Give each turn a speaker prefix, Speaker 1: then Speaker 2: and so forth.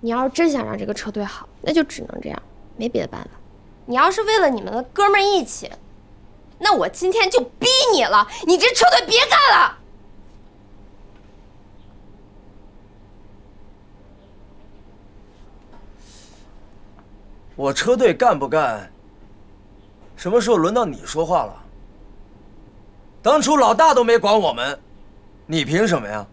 Speaker 1: 你要是真想让这个车队好，那就只能这样，没别的办法。你要是为了你们的哥们儿义气，那我今天就逼你了，你这车队别干了。
Speaker 2: 我车队干不干？什么时候轮到你说话了？当初老大都没管我们，你凭什么呀？